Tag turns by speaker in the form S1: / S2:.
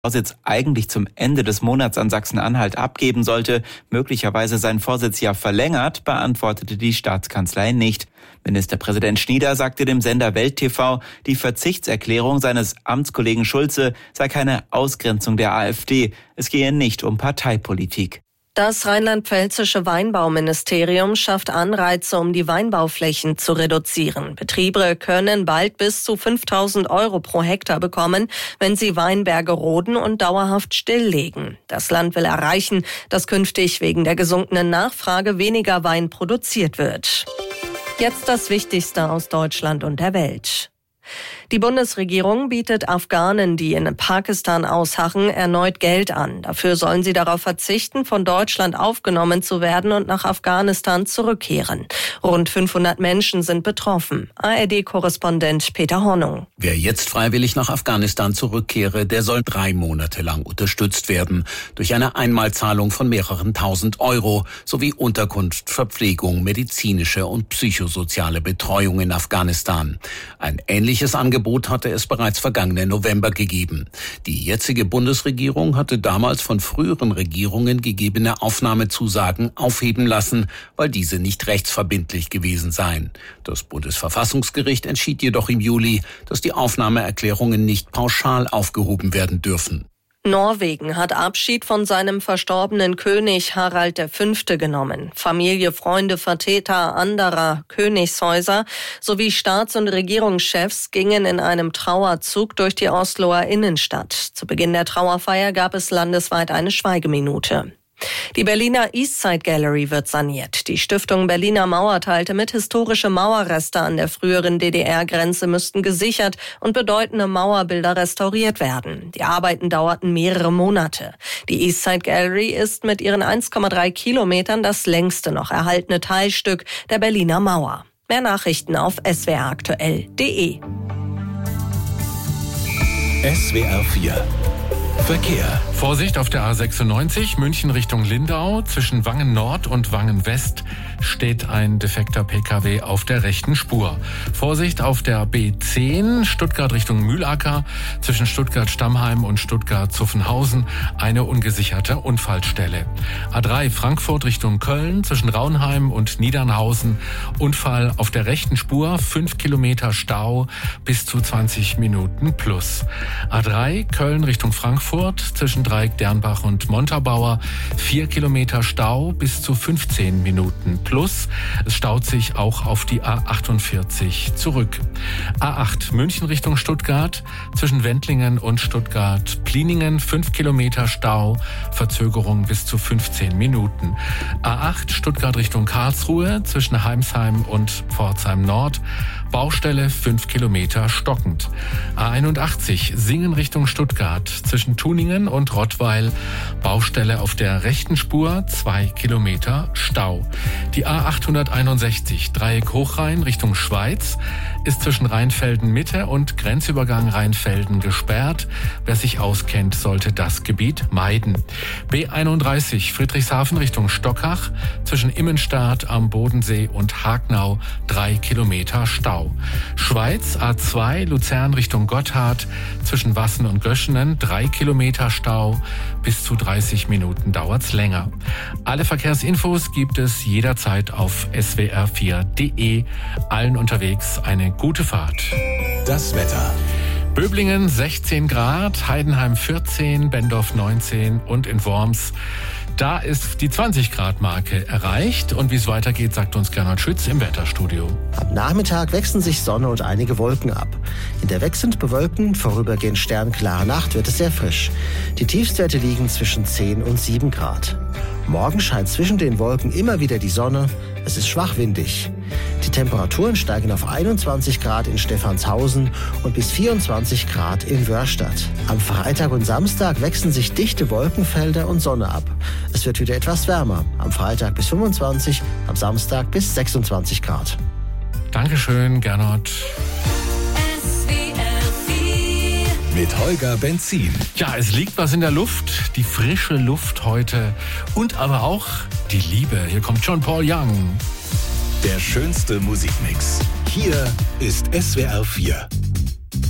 S1: Vorsitz eigentlich zum Ende des Monats an Sachsen-Anhalt abgeben sollte, möglicherweise seinen Vorsitz ja verlängert, beantwortete die Staatskanzlei nicht. Ministerpräsident Schnieder sagte dem Sender Welt TV, die Verzichtserklärung seines Amtskollegen Schulze sei keine Ausgrenzung der AfD. Es gehe nicht um Parteipolitik.
S2: Das rheinland-pfälzische Weinbauministerium schafft Anreize, um die Weinbauflächen zu reduzieren. Betriebe können bald bis zu 5.000 € pro Hektar bekommen, wenn sie Weinberge roden und dauerhaft stilllegen. Das Land will erreichen, dass künftig wegen der gesunkenen Nachfrage weniger Wein produziert wird. Jetzt das Wichtigste aus Deutschland und der Welt. Die Bundesregierung bietet Afghanen, die in Pakistan ausharren, erneut Geld an. Dafür sollen sie darauf verzichten, von Deutschland aufgenommen zu werden und nach Afghanistan zurückkehren. Rund 500 Menschen sind betroffen. ARD-Korrespondent Peter Hornung.
S3: Wer jetzt freiwillig nach Afghanistan zurückkehre, der soll 3 Monate lang unterstützt werden. Durch eine Einmalzahlung von mehreren tausend € sowie Unterkunft, Verpflegung, medizinische und psychosoziale Betreuung in Afghanistan. Ein ähnliches Angebot hatte es bereits vergangenen November gegeben. Die jetzige Bundesregierung hatte damals von früheren Regierungen gegebene Aufnahmezusagen aufheben lassen, weil diese nicht rechtsverbindlich gewesen seien. Das Bundesverfassungsgericht entschied jedoch im Juli, dass die Aufnahmeerklärungen nicht pauschal aufgehoben werden dürfen.
S2: Norwegen hat Abschied von seinem verstorbenen König Harald V. genommen. Familie, Freunde, Vertreter anderer Königshäuser sowie Staats- und Regierungschefs gingen in einem Trauerzug durch die Osloer Innenstadt. Zu Beginn der Trauerfeier gab es landesweit eine Schweigeminute. Die Berliner Eastside Gallery wird saniert. Die Stiftung Berliner Mauer teilte mit, historische Mauerreste an der früheren DDR-Grenze müssten gesichert und bedeutende Mauerbilder restauriert werden. Die Arbeiten dauerten mehrere Monate. Die Eastside Gallery ist mit ihren 1,3 Kilometern das längste noch erhaltene Teilstück der Berliner Mauer. Mehr Nachrichten auf swraktuell.de.
S4: SWR 4 Verkehr.
S5: Vorsicht auf der A96 München Richtung Lindau. Zwischen Wangen Nord und Wangen West steht ein defekter Pkw auf der rechten Spur. Vorsicht auf der B10 Stuttgart Richtung Mühlacker. Zwischen Stuttgart-Stammheim und Stuttgart-Zuffenhausen eine ungesicherte Unfallstelle. A3 Frankfurt Richtung Köln. Zwischen Raunheim und Niedernhausen Unfall auf der rechten Spur. 5 Kilometer Stau bis zu 20 Minuten plus. A3 Köln Richtung Frankfurt. Zwischen Dreieck-Dernbach und Montabaur 4 Kilometer Stau bis zu 15 Minuten plus. Es staut sich auch auf die A48 zurück. A8 München Richtung Stuttgart. Zwischen Wendlingen und Stuttgart-Pliningen 5 Kilometer Stau. Verzögerung bis zu 15 Minuten. A8 Stuttgart Richtung Karlsruhe. Zwischen Heimsheim und Pforzheim Nord. Baustelle 5 Kilometer stockend. A81 Singen Richtung Stuttgart. Zwischen Tuningen und Rottweil Baustelle auf der rechten Spur, 2 Kilometer Stau. Die A861 Dreieck Hochrhein Richtung Schweiz ist zwischen Rheinfelden Mitte und Grenzübergang Rheinfelden gesperrt. Wer sich auskennt, sollte das Gebiet meiden. B31 Friedrichshafen Richtung Stockach zwischen Immenstadt am Bodensee und Hagnau 3 Kilometer Stau. Schweiz A2 Luzern Richtung Gotthard zwischen Wassen und Göschenen 3 Kilometer Stau, bis zu 30 Minuten dauert's länger. Alle Verkehrsinfos gibt es jederzeit auf swr4.de. Allen unterwegs eine gute Fahrt.
S4: Das Wetter.
S5: Böblingen 16 Grad, Heidenheim 14, Bendorf 19 und in Worms, da ist die 20-Grad-Marke erreicht. Und wie es weitergeht, sagt uns Gernot Schütz im Wetterstudio.
S6: Am Nachmittag wechseln sich Sonne und einige Wolken ab. In der wechselnd bewölkten, vorübergehend sternklare Nacht wird es sehr frisch. Die Tiefstwerte liegen zwischen 10 und 7 Grad. Morgen scheint zwischen den Wolken immer wieder die Sonne. Es ist schwach windig. Die Temperaturen steigen auf 21 Grad in Stephanshausen und bis 24 Grad in Wörstadt. Am Freitag und Samstag wechseln sich dichte Wolkenfelder und Sonne ab. Es wird wieder etwas wärmer. Am Freitag bis 25, am Samstag bis 26 Grad.
S5: Dankeschön, Gernot.
S4: Mit Holger Benzin.
S5: Ja, es liegt was in der Luft, die frische Luft heute und aber auch die Liebe. Hier kommt John Paul Young.
S4: Der schönste Musikmix. Hier ist SWR 4.